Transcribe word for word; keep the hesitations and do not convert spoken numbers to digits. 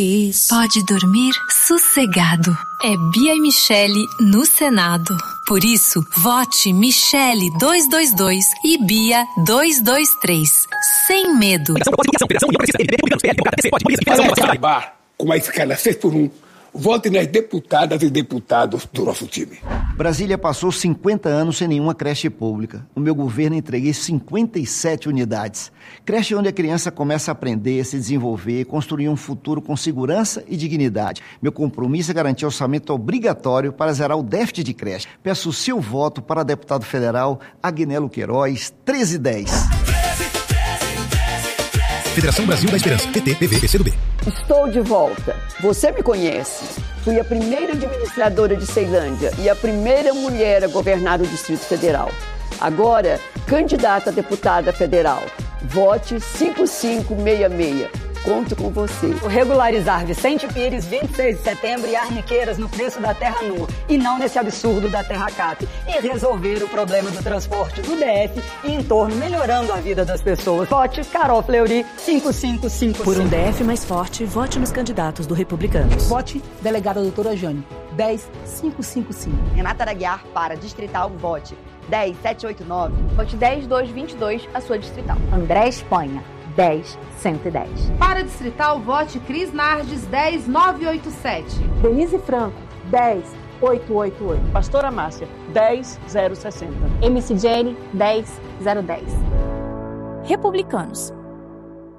Isso. Pode dormir sossegado. É Bia e Michele no Senado. Por isso, vote Michele dois dois dois e Bia dois dois três. Sem medo. Para acabar com a escala seis por um, vote nas deputadas e deputados do nosso time. Brasília passou cinquenta anos sem nenhuma creche pública. No meu governo, entreguei cinquenta e sete unidades. Creche onde a criança começa a aprender, se desenvolver, construir um futuro com segurança e dignidade. Meu compromisso é garantir orçamento obrigatório para zerar o déficit de creche. Peço o seu voto para deputado federal Agnello Queiroz, treze dez. Federação Brasil da Esperança, P T, P V, P C do B. Estou de volta. Você me conhece. Fui a primeira administradora de Ceilândia e a primeira mulher a governar o Distrito Federal. Agora, candidata a deputada federal. Vote cinco cinco seis seis. Conto com você. O regularizar Vicente Pires, vinte e seis de setembro, e Arniqueiras no preço da terra nua, e não nesse absurdo da terra cap. E resolver o problema do transporte do D F e em torno, melhorando a vida das pessoas. Vote Carol Fleury, cinco cinco cinco cinco. Por um D F mais forte, vote nos candidatos do Republicanos. Vote delegada doutora Jane, dez cinco cinco cinco. Renata Araguiar para Distrital, vote dez sete oito nove. Vote dez dois vinte e dois, a sua Distrital. André Espanha, dez cento e dez. Para Distrital, vote Cris Nardes, dez nove oito sete. Denise Franco, dez oito oito oito. Pastora Márcia, dez zero sessenta. M C Jane, dez zero dez. Republicanos.